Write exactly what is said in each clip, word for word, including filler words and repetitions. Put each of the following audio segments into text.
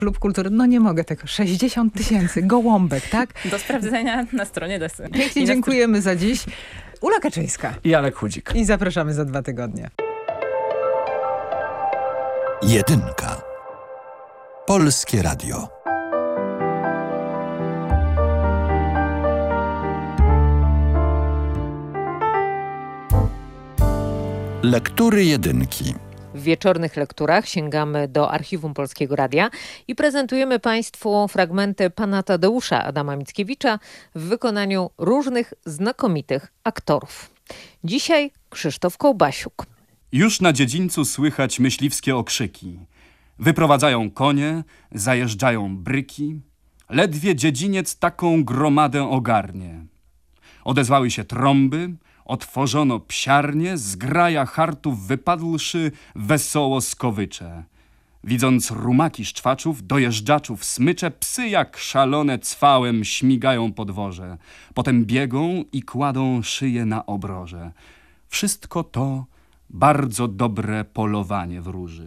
Klub Kultury, no nie mogę tego, sześćdziesiąt tysięcy, gołąbek, tak? Do sprawdzenia na stronie desy. Pięknie dziękujemy za dziś. Ula Kaczyńska. I Alek Chudzik. I zapraszamy za dwa tygodnie. Jedynka. Polskie Radio. Lektury jedynki. W wieczornych lekturach sięgamy do archiwum Polskiego Radia i prezentujemy Państwu fragmenty pana Tadeusza Adama Mickiewicza w wykonaniu różnych znakomitych aktorów. Dzisiaj Krzysztof Kołbasiuk. Już na dziedzińcu słychać myśliwskie okrzyki. Wyprowadzają konie, zajeżdżają bryki. Ledwie dziedziniec taką gromadę ogarnie. Odezwały się trąby, otworzono psiarnie, zgraja chartów wypadłszy wesoło skowycze. Widząc rumaki szczwaczów, dojeżdżaczów smycze, psy jak szalone cwałem śmigają po dworze. Potem biegą i kładą szyję na obroże. Wszystko to bardzo dobre polowanie wróży.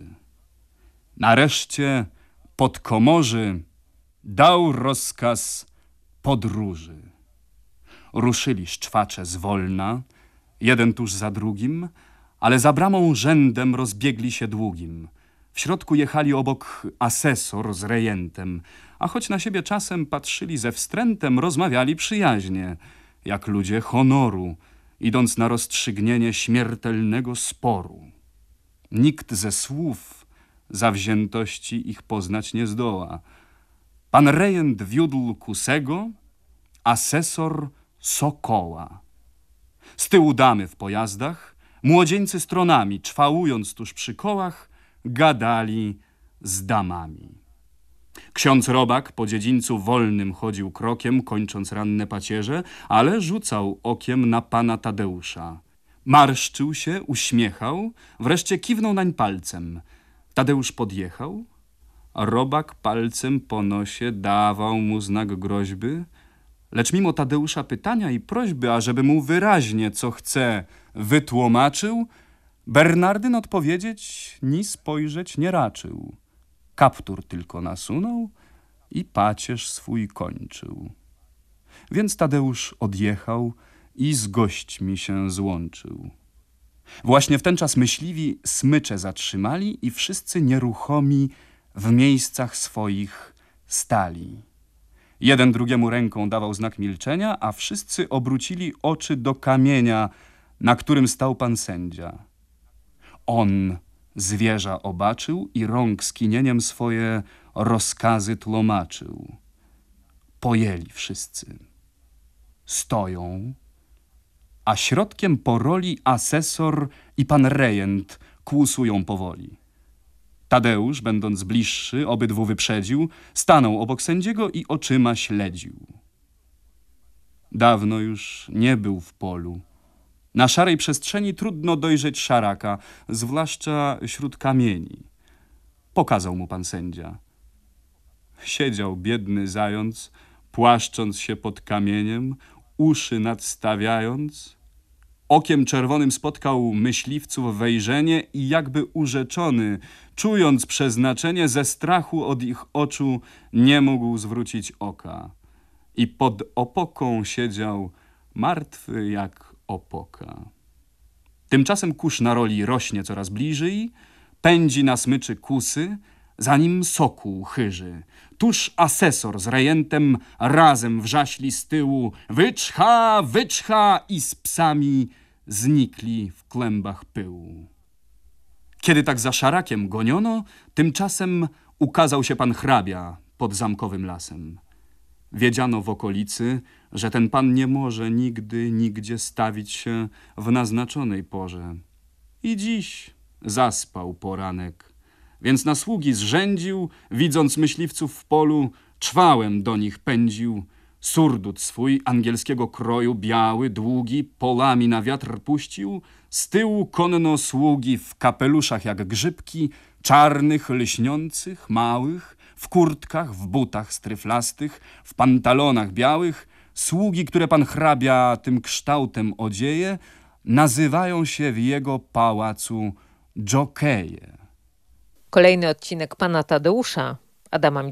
Nareszcie podkomorzy dał rozkaz podróży. Ruszyli szczwacze zwolna, jeden tuż za drugim, ale za bramą rzędem rozbiegli się długim. W środku jechali obok asesor z rejentem, a choć na siebie czasem patrzyli ze wstrętem, rozmawiali przyjaźnie, jak ludzie honoru, idąc na rozstrzygnienie śmiertelnego sporu. Nikt ze słów zawziętości ich poznać nie zdoła. Pan rejent wiódł kusego, asesor sokoła. Z tyłu damy w pojazdach, młodzieńcy stronami, czwałując tuż przy kołach, gadali z damami. Ksiądz robak po dziedzińcu wolnym chodził krokiem, kończąc ranne pacierze, ale rzucał okiem na pana Tadeusza. Marszczył się, uśmiechał, wreszcie kiwnął nań palcem. Tadeusz podjechał, a robak palcem po nosie dawał mu znak groźby, lecz mimo Tadeusza pytania i prośby, ażeby mu wyraźnie, co chce, wytłumaczył, Bernardyn odpowiedzieć ni spojrzeć nie raczył. Kaptur tylko nasunął i pacierz swój kończył. Więc Tadeusz odjechał i z gośćmi się złączył. Właśnie w ten czas myśliwi smycze zatrzymali i wszyscy nieruchomi w miejscach swoich stali. Jeden drugiemu ręką dawał znak milczenia, a wszyscy obrócili oczy do kamienia, na którym stał pan sędzia. On zwierza obaczył i rąk skinieniem swoje rozkazy tłumaczył. Pojęli wszyscy. Stoją, a środkiem po roli asesor i pan rejent kłusują powoli. Tadeusz, będąc bliższy, obydwu wyprzedził, stanął obok sędziego i oczyma śledził. Dawno już nie był w polu. Na szarej przestrzeni trudno dojrzeć szaraka, zwłaszcza śród kamieni. Pokazał mu pan sędzia. Siedział biedny zając, płaszcząc się pod kamieniem, uszy nadstawiając. Okiem czerwonym spotkał myśliwców wejrzenie i jakby urzeczony, czując przeznaczenie, ze strachu od ich oczu nie mógł zwrócić oka. I pod opoką siedział martwy jak opoka. Tymczasem kurz na roli rośnie coraz bliżej, pędzi na smyczy kusy, za nim sokół chyży. Tuż asesor z rejentem razem wrzaśli z tyłu. Wyczcha, wyczcha i z psami znikli w kłębach pyłu. Kiedy tak za szarakiem goniono, tymczasem ukazał się pan hrabia pod zamkowym lasem. Wiedziano w okolicy, że ten pan nie może nigdy, nigdzie stawić się w naznaczonej porze. I dziś zaspał poranek, więc na sługi zrzędził, widząc myśliwców w polu, czwałem do nich pędził. Surdut swój angielskiego kroju, biały, długi, polami na wiatr puścił. Z tyłu konno sługi w kapeluszach jak grzybki, czarnych, lśniących, małych, w kurtkach, w butach stryflastych, w pantalonach białych. Sługi, które pan hrabia tym kształtem odzieje, nazywają się w jego pałacu dżokeje. Kolejny odcinek pana Tadeusza Adama